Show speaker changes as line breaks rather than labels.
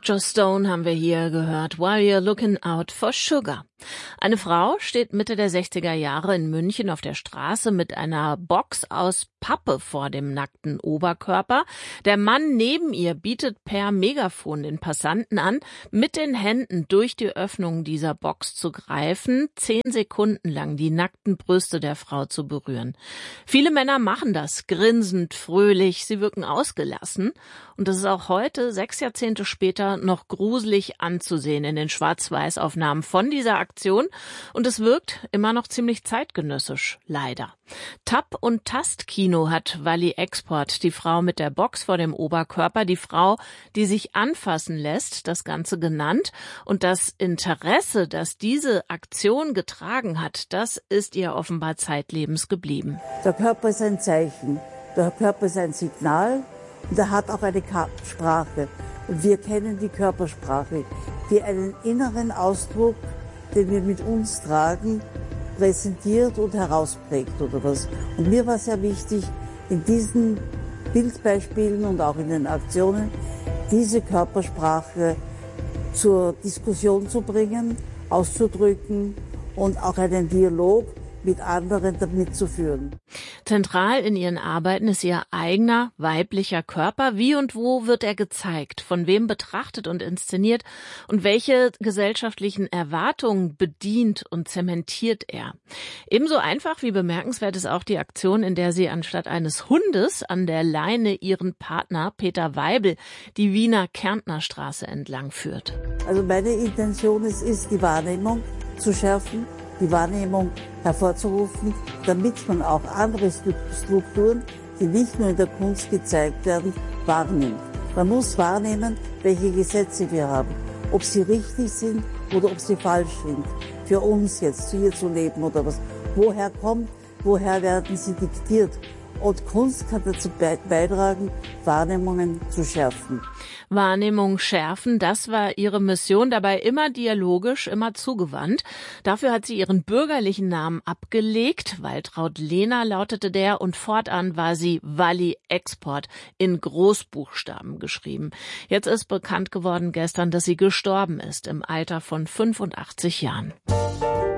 Dr. Stone haben wir hier gehört. While You're Looking Out for Sugar. Eine Frau steht Mitte der 60er Jahre in München auf der Straße mit einer Box aus Pappe vor dem nackten Oberkörper. Der Mann neben ihr bietet per Megafon den Passanten an, mit den Händen durch die Öffnung dieser Box zu greifen, 10 Sekunden lang die nackten Brüste der Frau zu berühren. Viele Männer machen das, grinsend, fröhlich, sie wirken ausgelassen. Und das ist auch heute, 6 Jahrzehnte später, noch gruselig anzusehen in den Schwarz-Weiß-Aufnahmen von dieser Aktion. Und es wirkt immer noch ziemlich zeitgenössisch, leider. Tap- und Tastkino hat Wally Export, die Frau mit der Box vor dem Oberkörper, die Frau, die sich anfassen lässt, das Ganze genannt. Und das Interesse, das diese Aktion getragen hat, das ist ihr offenbar zeitlebens geblieben.
Der Körper ist ein Zeichen, der Körper ist ein Signal und er hat auch eine Sprache. Und wir kennen die Körpersprache, die einen inneren Ausdruck, den wir mit uns tragen, präsentiert und herausprägt oder was. Und mir war sehr wichtig, in diesen Bildbeispielen und auch in den Aktionen diese Körpersprache zur Diskussion zu bringen, auszudrücken und auch einen Dialog mit anderen damit zu führen.
Zentral in ihren Arbeiten ist ihr eigener weiblicher Körper. Wie und wo wird er gezeigt? Von wem betrachtet und inszeniert? Und welche gesellschaftlichen Erwartungen bedient und zementiert er? Ebenso einfach wie bemerkenswert ist auch die Aktion, in der sie anstatt eines Hundes an der Leine ihren Partner Peter Weibel die Wiener Kärntner Straße entlang führt.
Also meine Intention ist, die Wahrnehmung zu schärfen, die Wahrnehmung hervorzurufen, damit man auch andere Strukturen, die nicht nur in der Kunst gezeigt werden, wahrnimmt. Man muss wahrnehmen, welche Gesetze wir haben, ob sie richtig sind oder ob sie falsch sind. Für uns jetzt hier zu leben oder was. Woher werden sie diktiert? Und Kunst kann dazu beitragen, Wahrnehmungen zu schärfen.
Wahrnehmung schärfen, das war ihre Mission, dabei immer dialogisch, immer zugewandt. Dafür hat sie ihren bürgerlichen Namen abgelegt. Waltraud Lehner lautete der und fortan war sie Wally Export in Großbuchstaben geschrieben. Jetzt ist bekannt geworden gestern, dass sie gestorben ist im Alter von 85 Jahren.